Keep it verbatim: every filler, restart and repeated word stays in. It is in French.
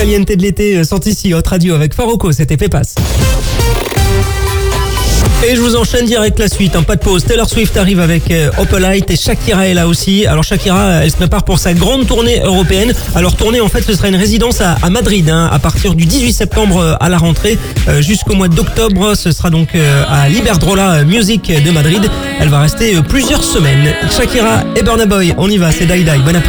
Farniente de l'été sont ici, Hot Radio avec Faroko, c'était Pépas. Et je vous enchaîne direct la suite, hein, pas de pause. Taylor Swift arrive avec euh, Opalite et Shakira est là aussi. Alors Shakira, elle se prépare pour sa grande tournée européenne. Alors tournée, en fait, ce sera une résidence à, à Madrid, hein, à partir du dix-huit septembre euh, à la rentrée euh, jusqu'au mois d'octobre. Ce sera donc euh, à l'Iberdrola Music de Madrid. Elle va rester euh, plusieurs semaines. Shakira et Burna Boy, on y va, c'est Die Die. Bon appétit.